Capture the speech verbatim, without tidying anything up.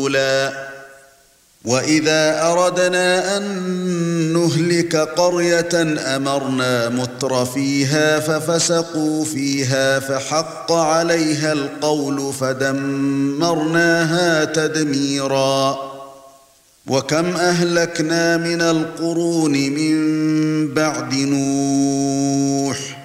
وَإِذَا أَرَدْنَا أَن نُّهْلِكَ قَرْيَةً أَمَرْنَا مُتْرَفِيهَا فَفَسَقُوا فِيهَا فَحَقَّ عَلَيْهَا الْقَوْلُ فَدَمَّرْنَاهَا تَدْمِيرًا. وَكَمْ أَهْلَكْنَا مِنَ الْقُرُونِ مِن بَعْدِ نُوحٍ